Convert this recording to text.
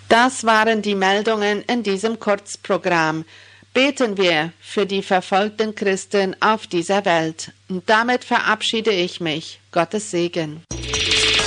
Das waren die Meldungen in diesem Kurzprogramm. Beten wir für die verfolgten Christen auf dieser Welt. Und damit verabschiede ich mich. Gottes Segen.